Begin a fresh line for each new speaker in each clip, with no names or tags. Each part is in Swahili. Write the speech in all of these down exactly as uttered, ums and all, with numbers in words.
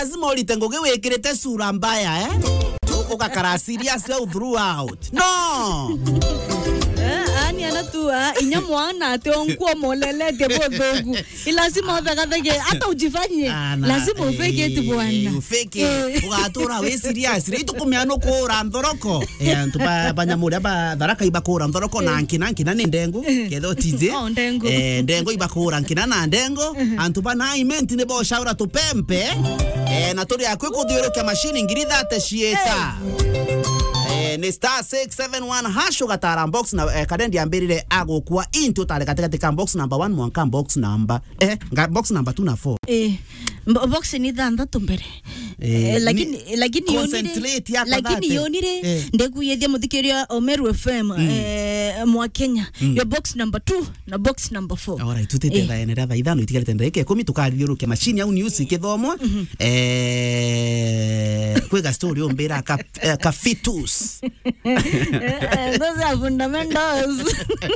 lazima ulitengo gewekirete sura mbaya eh ukakara serious throughout no
ani anatua inyamwana ate onkuo molele de bodhogu lazima uvekathe hata ujifanye lazima ufeke eti bwana
ufeke ugatura we serious rito kumiano kura ndoroko eh antuba banyamuri aba daraka ibakura ndoroko na nkina nkina ni ndengu kedo tize eh ndengo ibakura nkina na ndengo antuba na imenti ne bo shaura to pempe eh na tori akwe kudiro kya machine ngirida atashieta ni star six seven one hash ugatara box na eh, kadendi ambirire ago kwa into tale katika katika box number one mwanka box number eh box number two na four
eh box ni dhanda tumbere eh, lakini lakini yonire lakini yonire eh. Ndegu yethia muthikiria Omeru F M mm. eh mwa Kenya mm. Your box number two na box number four
alright tutete eh. Enera ithano itigarite ndeke kumi tukariuruke machine au news kithomo mm -hmm. eh kwega story ombera ka uh, ka fetus
those are fundamentals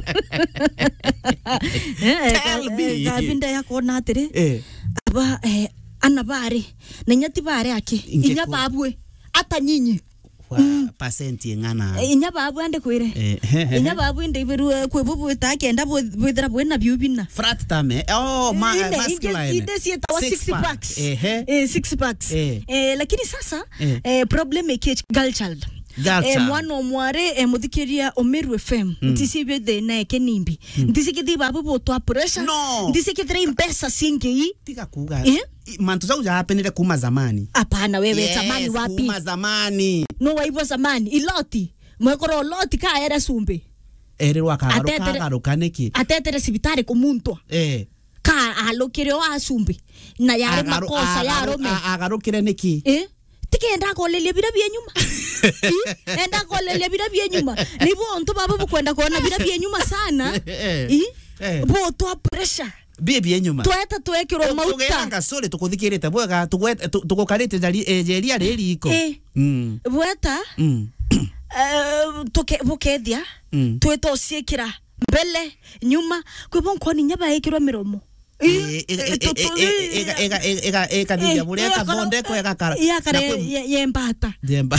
tell me
kabinda yako na atire eh aba eh anabari na nyati bare ake inya babwe ata nyinyi
wa percent ngana
inya babwe ande kwire inya babwe inde iberu kwebubu ta kenda bwithira bwena biubina
frat tame oh ma masculine
inde sieta wa six packs eh six packs eh lakini sasa eh problem eke girl child eh mwana omware eh muthikiria Omeru F M ntisibe de na ekenimbi ntisikidi babu botwa pressure ntisikidre mpesa singi
tika kuga mantu zau hapenile kuma zamani
hapana wewe zamani wapi
kuma zamani
no waibo zamani iloti mwekoro loti ka era sumbe
ererwa kagaruka kagaruka neki
atetere sibitari kumuntu
eh
ka alokire wa sumbe na yare makosa ya rome
agarukire neki
eh tikenda kolelia bira byenyuma enda kolelia bira byenyuma nibo onto baba bukwenda kuona bira byenyuma sana eh bo to pressure
bibi yenyuma
tweta twekiro mauta
tuganga sole tukuthikirite bwega tugwete tugukarite jari ejeria ririko
mm bweta mm eh tuke bukethia tweto siekira mbele nyuma kwebo nkoni nyaba yekirwa miromo
ega ega ega ega dia bureka bonde ko ega kara
ya kare yembata
yemba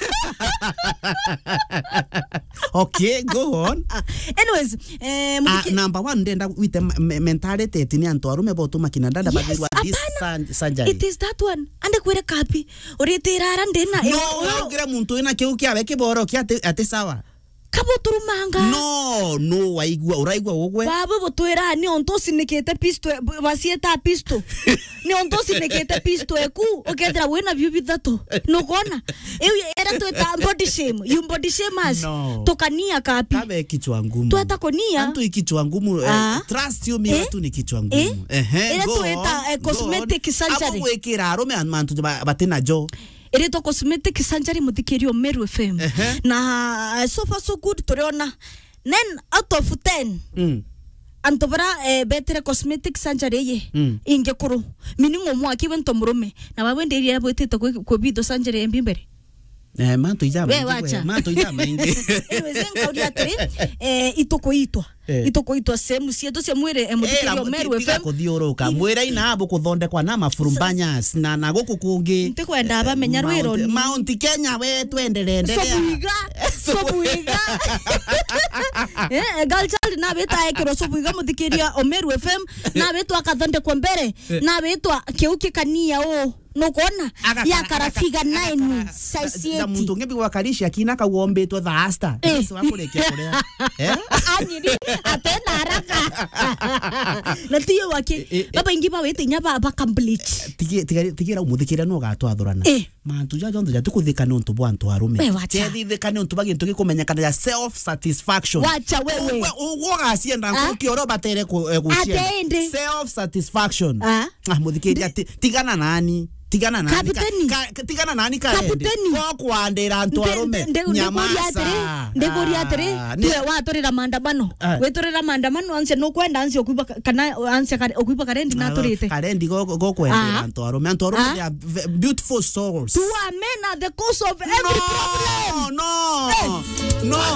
okay go on
anyways eh
uh, number one ndenda with the mentality tini anto arume botu makina dada bagirwa this sanjari
it is that one ande kwere kapi oritirara ndena
no ugira muntu ina kiu kiabe kiboro kiate ate sawa
kabuturumanga
no no waigwa uraigwa ogwe
baba butwera ni onto sinikete pisto basieta pisto ni onto sinikete pisto eku okedra wena bibi dato no kona eu era tu ta body shame you body shame as
no.
Tokania kapi
kabe kichwa ngumu
tu atakonia
antu ikichwa ngumu eh, trust you me eh? Tu ni kichwa ngumu ehe
era tu eta eh, cosmetic surgery
abo wekira arome antu batena jo
Ereto cosmetic surgery muthikirio Omeru F M uh -huh. Na uh, so far so good turiona nine out of ten mm. Antobara eh, better cosmetic surgery ye mm. Ingekuru miningo mwaki wento murume na babende iri abotete ko bido surgery embimbere
eh manto ijama manto ijama inge
ewezenga uri atri eh itoko itwa itoko itwa semu sieto se mwire emuthikirio Omeru F M
kuthiuruka mwira ina abo kuthondekwa na mafurumbanya na na guku kungi
ntikwenda bamenya rwiro ni
Mount Kenya we twendelee ndelea
sobuiga sobuiga eh galchal na beta ekiro sobuiga muthikiria Omeru F M na betu akathondekwa mbere na betu keuki kania o no kona ya karafiga nine sasieti
na muntu ngebi wakarishi akina ka wombetwa thasta eso wakurekia kurea eh
anyiri atena haraka na tiyo wake baba ingiba wete nyaba ba complete
tigi tigira umuthikira no gatwathurana mantu ja jondo ja tukuthika no ntu bwantu arume tethi thika no ntu bagintu gikumenyekana ya self satisfaction
wacha wewe
ugo gacienda nkukioro batere gucia self satisfaction ah muthikira tigana nani tigana nani ka, tigana nani ka kwa kuandira antu arume nyamasa
ndegori atire tuwe watorira maandamano wetorira maandamano anse no kwenda anse okuiba kana anse okuiba karendi na torite
karendi go go kwenda antu arume antu arume they are beautiful souls
to a men are the cause of every problem
no no no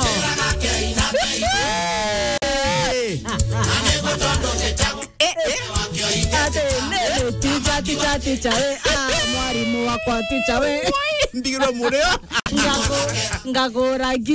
eh eh
ticha ticha ticha we ah mwarimu wakwa ticha we
ndigirwo murio
ngago ngagora